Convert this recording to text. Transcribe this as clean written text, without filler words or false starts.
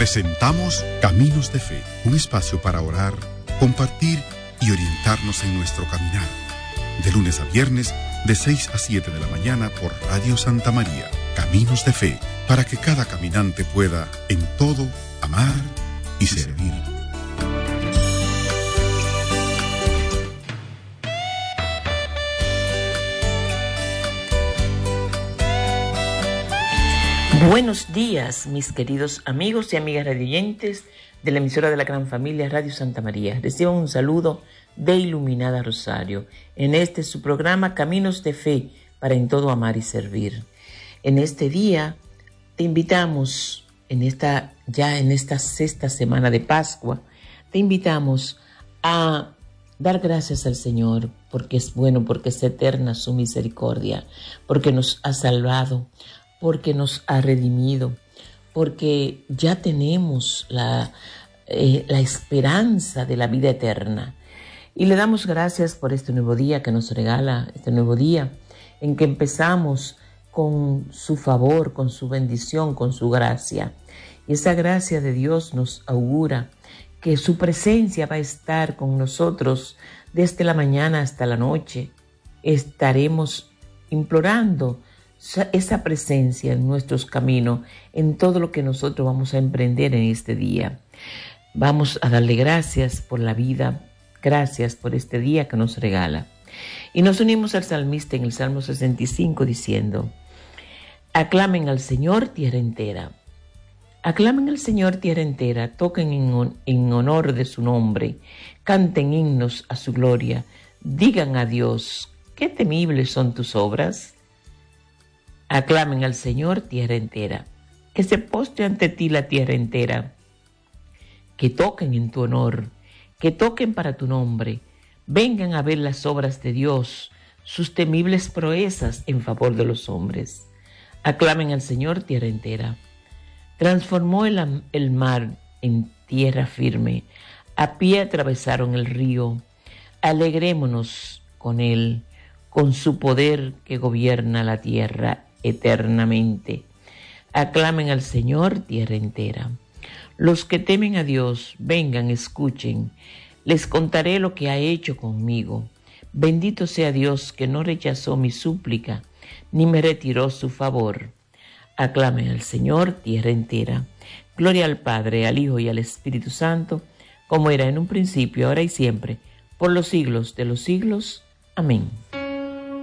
Presentamos Caminos de Fe, un espacio para orar, compartir y orientarnos en nuestro caminar. De lunes a viernes, de 6 a 7 de la mañana por Radio Santa María. Caminos de Fe, para que cada caminante pueda, en todo, amar y servir. Buenos días, mis queridos amigos y amigas radioyentes de la emisora de la gran familia Radio Santa María. Reciban un saludo de Iluminada Rosario en este su programa Caminos de Fe para en todo amar y servir. En este día te invitamos, en esta sexta semana de Pascua, te invitamos a dar gracias al Señor porque es bueno, porque es eterna su misericordia, porque nos ha salvado, porque nos ha redimido, porque ya tenemos la esperanza de la vida eterna. Y le damos gracias por este nuevo día que nos regala, este nuevo día en que empezamos con su favor, con su bendición, con su gracia. Y esa gracia de Dios nos augura que su presencia va a estar con nosotros desde la mañana hasta la noche. Estaremos implorando esa presencia en nuestros caminos, en todo lo que nosotros vamos a emprender en este día. Vamos a darle gracias por la vida, gracias por este día que nos regala. Y nos unimos al salmista en el Salmo 65 diciendo: aclamen al Señor tierra entera. Aclamen al Señor tierra entera, toquen en honor de su nombre, canten himnos a su gloria, digan a Dios, qué temibles son tus obras. Aclamen al Señor tierra entera, que se postre ante ti la tierra entera, que toquen en tu honor, que toquen para tu nombre, vengan a ver las obras de Dios, sus temibles proezas en favor de los hombres. Aclamen al Señor tierra entera. Transformó el mar en tierra firme, a pie atravesaron el río, alegrémonos con él, con su poder que gobierna la tierra eternamente. Aclamen al Señor tierra entera. Los que temen a Dios, vengan, escuchen. Les contaré lo que ha hecho conmigo. Bendito sea Dios que no rechazó mi súplica, ni me retiró su favor. Aclamen al Señor tierra entera. Gloria al Padre, al Hijo y al Espíritu Santo, como era en un principio, ahora y siempre, por los siglos de los siglos. Amén.